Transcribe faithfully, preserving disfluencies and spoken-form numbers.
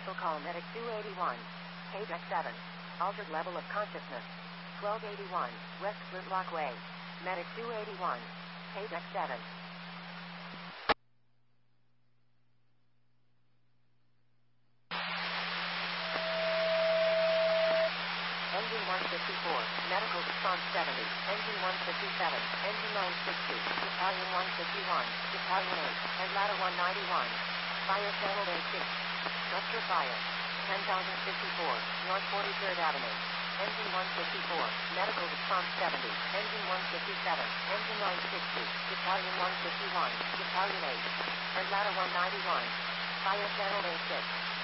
Medical call Medic two eighty-one. Page X seven. Altered level of consciousness. twelve eighty-one, West Flintlock Way. Medic two eighty-one. Page X seven. Engine one fifty-four, medical response seventy, engine one fifty-seven, engine nine sixty, battalion one fifty-one, battalion eight, and ladder one ninety-one. Fire channel A six. Structure fire. ten thousand fifty-four, North forty-third Avenue. Engine one fifty-four, medical response seventy, engine one fifty-seven, engine nine sixty, battalion one fifty-one, battalion eight, and ladder one ninety-one. Fire channel A six.